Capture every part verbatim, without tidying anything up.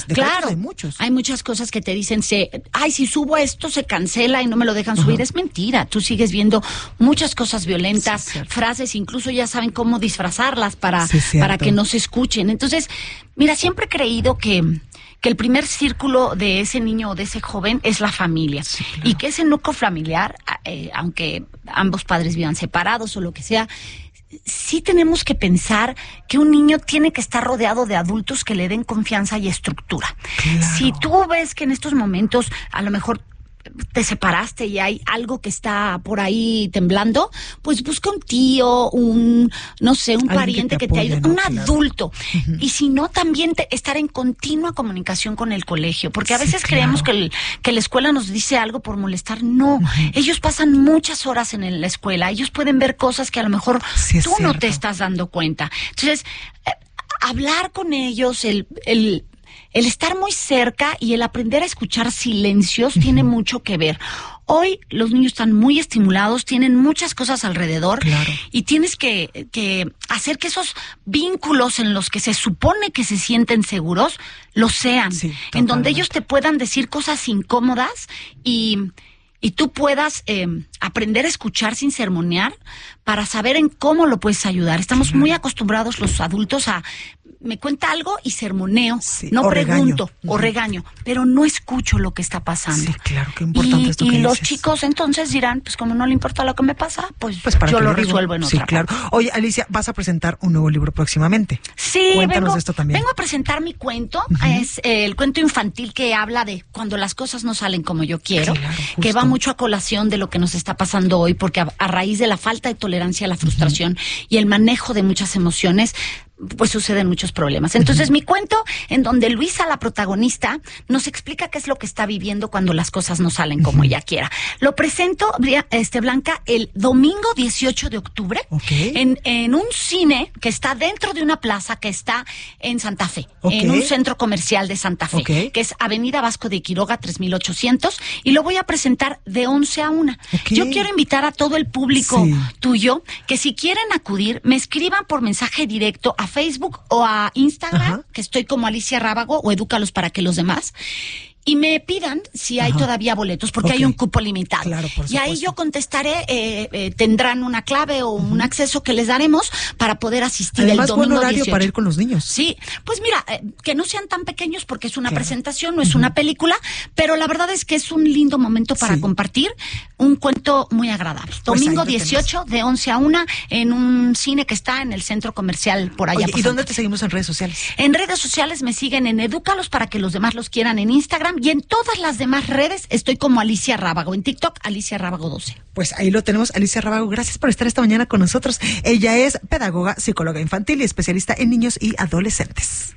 Decretos claro, hay muchos. Hay muchas cosas que te dicen, se, ay, si subo esto se cancela y no me lo dejan subir. Uh-huh. Es mentira. Tú sigues viendo muchas cosas violentas, sí, frases, incluso ya saben cómo disfrazarlas para, sí, para que no se escuchen. Entonces, mira, siempre he creído que que el primer círculo de ese niño o de ese joven es la familia. Sí, claro. Y que ese núcleo familiar, eh, aunque ambos padres vivan separados o lo que sea, sí tenemos que pensar que un niño tiene que estar rodeado de adultos que le den confianza y estructura. Claro. Si tú ves que en estos momentos a lo mejor te separaste y hay algo que está por ahí temblando, pues busca un tío, un, no sé, un pariente que te, que te ayude, ¿no? Un claro. adulto. Uh-huh. Y si no, también te, estar en continua comunicación con el colegio, porque a sí, veces claro. creemos que, el, que la escuela nos dice algo por molestar. No, uh-huh. ellos pasan muchas horas en el, la escuela, ellos pueden ver cosas que a lo mejor sí, tú no te estás dando cuenta. Entonces, eh, hablar con ellos, el... el El estar muy cerca y el aprender a escuchar silencios uh-huh. tiene mucho que ver. Hoy los niños están muy estimulados, tienen muchas cosas alrededor claro. y tienes que, que hacer que esos vínculos en los que se supone que se sienten seguros, lo sean. Sí, en donde ellos te puedan decir cosas incómodas y... y tú puedas eh, aprender a escuchar sin sermonear para saber en cómo lo puedes ayudar. Estamos claro. muy acostumbrados los adultos a... me cuenta algo y sermoneo, sí, no o pregunto regaño. o regaño, pero no escucho lo que está pasando. Sí, claro, qué importante y, esto y que los dices. Chicos entonces dirán, pues como no le importa lo que me pasa, pues, pues para yo lo resuelvo en sí, otra claro. parte. Oye, Alicia, vas a presentar un nuevo libro próximamente. Sí, Cuéntanos vengo, esto también. vengo a presentar mi cuento, uh-huh. es eh, el cuento infantil que habla de cuando las cosas no salen como yo quiero, claro, que va mucho a colación de lo que nos está pasando hoy, porque a, a raíz de la falta de tolerancia a la frustración uh-huh. y el manejo de muchas emociones, pues suceden muchos problemas. Entonces, uh-huh. mi cuento, en donde Luisa, la protagonista, nos explica qué es lo que está viviendo cuando las cosas no salen como uh-huh. ella quiera. Lo presento, este Blanca, el domingo dieciocho de octubre, okay. en, en un cine que está dentro de una plaza que está en Santa Fe, okay. en un centro comercial de Santa Fe, okay. que es Avenida Vasco de Quiroga tres mil ochocientos, y lo voy a presentar de once a una. Okay. Yo quiero invitar a todo el público sí. tuyo que si quieren acudir, me escriban por mensaje directo a Facebook o a Instagram, ajá. que estoy como Alicia Rábago, o Edúcalos para que los demás, y me pidan si hay ajá. todavía boletos, porque okay. hay un cupo limitado. Claro, por y ahí yo contestaré, eh, eh, tendrán una clave o uh-huh. un acceso que les daremos para poder asistir. Además, el domingo buen horario dieciocho. Para ir con los niños. Sí, pues mira, eh, que no sean tan pequeños porque es una claro. presentación, no es uh-huh. una película, pero la verdad es que es un lindo momento para sí. compartir un cuento muy agradable. Pues domingo dieciocho de once a una en un cine que está en el centro comercial por allá. Oye, ¿y dónde te seguimos en redes sociales? En redes sociales me siguen en Edúcalos para que los demás los quieran en Instagram, y en todas las demás redes estoy como Alicia Rábago. En TikTok, Alicia Rábago doce. Pues ahí lo tenemos, Alicia Rábago. Gracias por estar esta mañana con nosotros. Ella es pedagoga, psicóloga infantil y especialista en niños y adolescentes.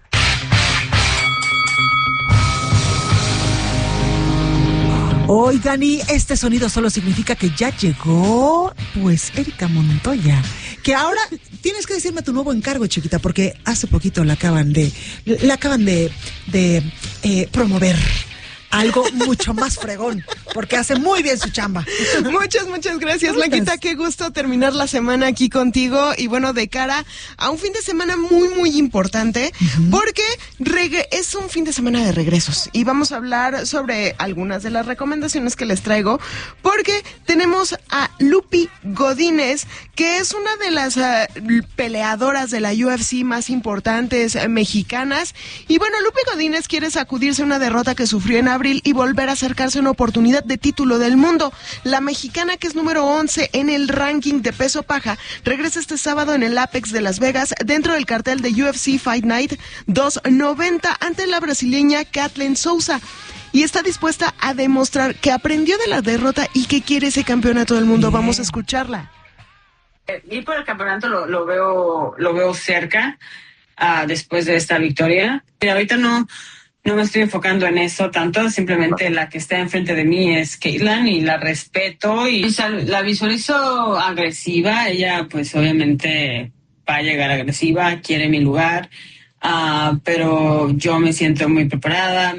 Oigan, y este sonido solo significa que ya llegó, pues, Erika Montoya. Que ahora tienes que decirme tu nuevo encargo, chiquita, porque hace poquito la acaban de, la acaban de, de eh, promover. Algo mucho más fregón, porque hace muy bien su chamba. Muchas, muchas gracias, Blanquita. Qué gusto terminar la semana aquí contigo. Y bueno, de cara a un fin de semana muy, muy importante, uh-huh. porque reg- es un fin de semana de regresos. Y vamos a hablar sobre algunas de las recomendaciones que les traigo, porque tenemos a Lupi Godínez, que es una de las uh, peleadoras de la U F C más importantes uh, mexicanas. Y bueno, Lupi Godínez quiere sacudirse una derrota que sufrió en abril y volver a acercarse a una oportunidad de título del mundo. La mexicana, que es número once en el ranking de peso paja, regresa este sábado en el Apex de Las Vegas dentro del cartel de U F C Fight Night doscientos noventa ante la brasileña Kathleen Souza. Y está dispuesta a demostrar que aprendió de la derrota y que quiere ese campeonato del mundo. Vamos a escucharla. Ir por el campeonato lo, lo veo lo veo cerca uh, después de esta victoria. Y ahorita no No me estoy enfocando en eso tanto, simplemente la que está enfrente de mí es Caitlin y la respeto y la visualizo agresiva. Ella pues obviamente va a llegar agresiva, quiere mi lugar, uh, pero yo me siento muy preparada.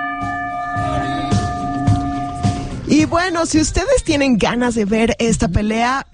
Y bueno, si ustedes tienen ganas de ver esta pelea,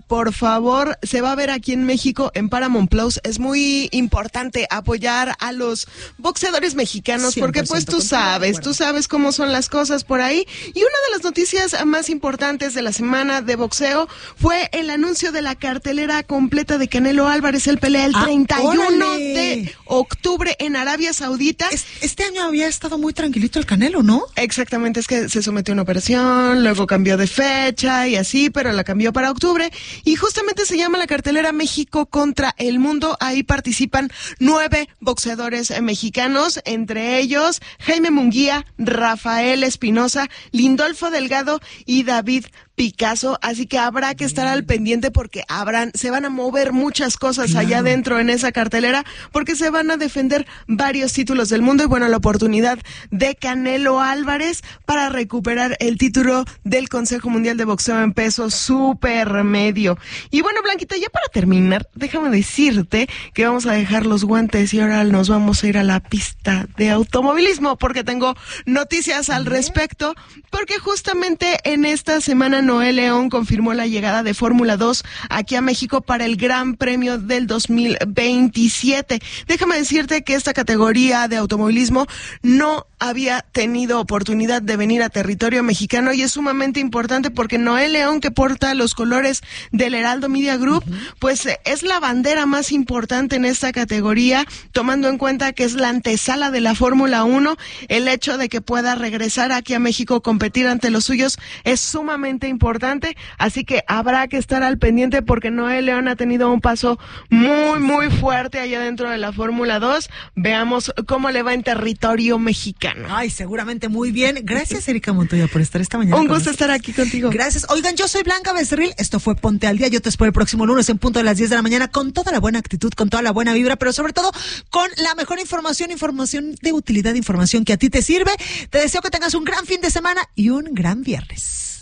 por favor, se va a ver aquí en México en Paramount Plus. Es muy importante apoyar a los boxeadores mexicanos porque pues tú sabes, tú sabes cómo son las cosas por ahí. Y una de las noticias más importantes de la semana de boxeo fue el anuncio de la cartelera completa de Canelo Álvarez. Él pelea el ah, treinta y uno de octubre en Arabia Saudita. Este año había estado muy tranquilito el Canelo, ¿no? Exactamente, es que se sometió a una operación, luego cambió de fecha y así, pero la cambió para octubre. Y justamente se llama la cartelera México contra el Mundo. Ahí participan nueve boxeadores mexicanos, entre ellos Jaime Munguía, Rafael Espinosa, Lindolfo Delgado y David Picasso, así que habrá que estar al pendiente porque habrán, se van a mover muchas cosas claro. allá adentro en esa cartelera, porque se van a defender varios títulos del mundo y bueno, la oportunidad de Canelo Álvarez para recuperar el título del Consejo Mundial de Boxeo en peso supermedio. Y bueno, Blanquita, ya para terminar, déjame decirte que vamos a dejar los guantes y ahora nos vamos a ir a la pista de automovilismo porque tengo noticias al respecto, porque justamente en esta semana Noé León confirmó la llegada de Fórmula dos aquí a México para el Gran Premio del dos mil veintisiete. Déjame decirte que esta categoría de automovilismo no había tenido oportunidad de venir a territorio mexicano y es sumamente importante porque Noé León, que porta los colores del Heraldo Media Group, uh-huh. pues es la bandera más importante en esta categoría, tomando en cuenta que es la antesala de la Fórmula uno. El hecho de que pueda regresar aquí a México a competir ante los suyos es sumamente importante, así que habrá que estar al pendiente porque Noé León ha tenido un paso muy, muy fuerte allá dentro de la Fórmula dos. Veamos cómo le va en territorio mexicano. Ay, seguramente muy bien. Gracias, Erika Montoya, por estar esta mañana. Un gusto estar aquí contigo. Gracias. Oigan, yo soy Blanca Becerril. Esto fue Ponte al Día. Yo te espero el próximo lunes en punto de las diez de la mañana con toda la buena actitud, con toda la buena vibra, pero sobre todo con la mejor información, información de utilidad, información que a ti te sirve. Te deseo que tengas un gran fin de semana y un gran viernes.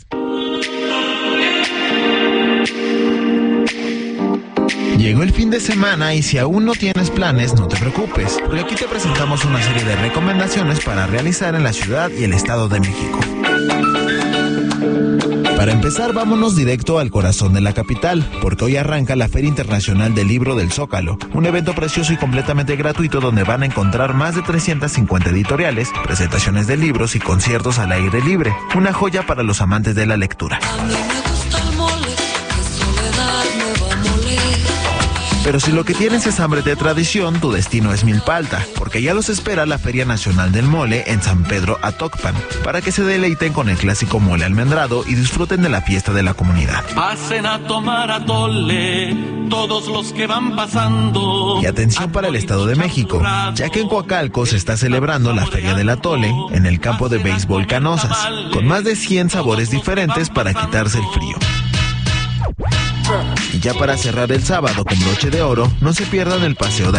Llegó el fin de semana y si aún no tienes planes, no te preocupes, porque aquí te presentamos una serie de recomendaciones para realizar en la ciudad y el Estado de México. Para empezar, vámonos directo al corazón de la capital, porque hoy arranca la Feria Internacional del Libro del Zócalo, un evento precioso y completamente gratuito donde van a encontrar más de trescientas cincuenta editoriales, presentaciones de libros y conciertos al aire libre, una joya para los amantes de la lectura. Pero si lo que tienes es hambre de tradición, tu destino es Milpa Alta, porque ya los espera la Feria Nacional del Mole en San Pedro Atocpan, para que se deleiten con el clásico mole almendrado y disfruten de la fiesta de la comunidad. Pasen a tomar atole todos los que van pasando. Y atención para el Estado de México, ya que en Coacalco se está celebrando la Feria del Atole en el campo de béisbol Canosas, con más de cien sabores diferentes para quitarse el frío. Y ya para cerrar el sábado con broche de oro, no se pierdan el paseo de